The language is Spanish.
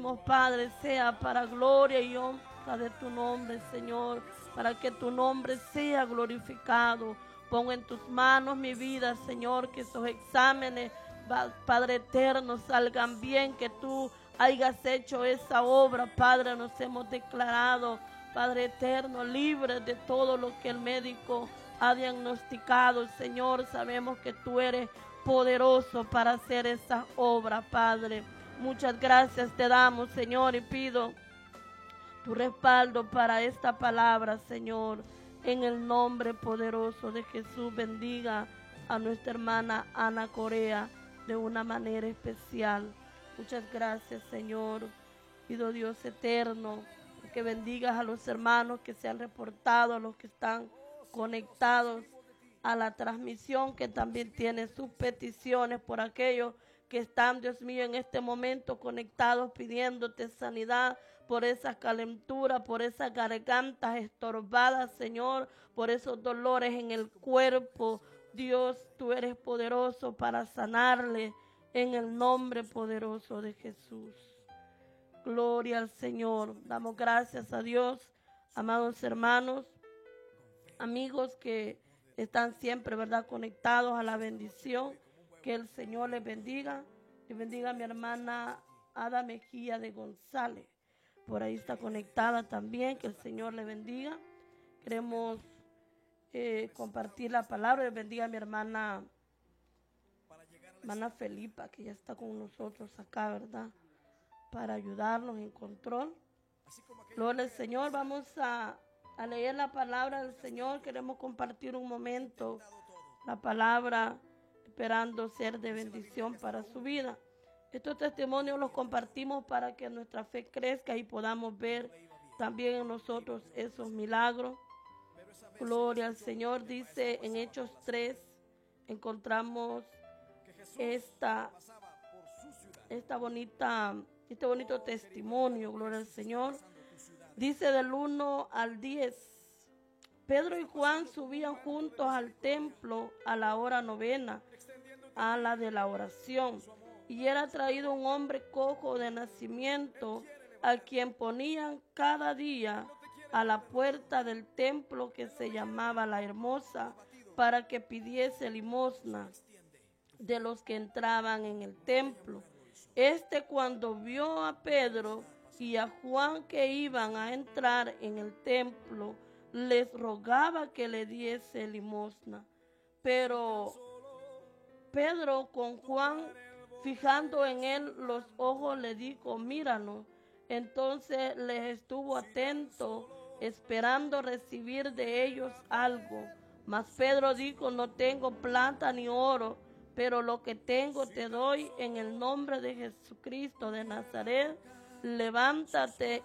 Padre, sea para gloria y honra de tu nombre, Señor, para que tu nombre sea glorificado. Pongo en tus manos mi vida, Señor, que esos exámenes, Padre eterno, salgan bien, que tú hayas hecho esa obra, Padre. Nos hemos declarado, Padre eterno, libres de todo lo que el médico ha diagnosticado, Señor. Sabemos que tú eres poderoso para hacer esa obra, Padre. Muchas gracias te damos, Señor, y pido tu respaldo para esta palabra, Señor. En el nombre poderoso de Jesús, bendiga a nuestra hermana Ana Corea de una manera especial. Muchas gracias, Señor. Pido, Dios eterno, que bendigas a los hermanos que se han reportado, a los que están conectados a la transmisión, que también tienen sus peticiones por aquellos que están, Dios mío, en este momento conectados pidiéndote sanidad por esa calentura, por esas gargantas estorbadas, Señor, por esos dolores en el cuerpo. Dios, tú eres poderoso para sanarle en el nombre poderoso de Jesús. Gloria al Señor. Damos gracias a Dios, amados hermanos, amigos que están siempre, ¿verdad?, conectados a la bendición. Que el Señor les bendiga. Les bendiga a mi hermana Ada Mejía de González. Por ahí está conectada también. Que el Señor le bendiga. Queremos compartir la palabra. Les bendiga a mi hermana Felipa, que ya está con nosotros acá, ¿verdad?, para ayudarnos en control. Gloria al Señor. Vamos a leer la palabra del Señor. Queremos compartir un momento la palabra, esperando ser de bendición para su vida. Estos testimonios los compartimos para que nuestra fe crezca y podamos ver también en nosotros esos milagros. Gloria al Señor. Dice en Hechos 3, encontramos este bonito testimonio. Gloria al Señor. Dice del 1 al 10. Pedro y Juan subían juntos al templo a la hora novena, a la de la oración, y era traído un hombre cojo de nacimiento, a quien ponían cada día a la puerta del templo que se llamaba La Hermosa, para que pidiese limosna de los que entraban en el templo. Cuando vio a Pedro y a Juan que iban a entrar en el templo, les rogaba que le diese limosna. Pero Pedro, con Juan fijando en él los ojos, le dijo: míranos. Entonces les estuvo atento, esperando recibir de ellos algo. Mas Pedro dijo: no tengo plata ni oro, pero lo que tengo te doy. En el nombre de Jesucristo de Nazaret, levántate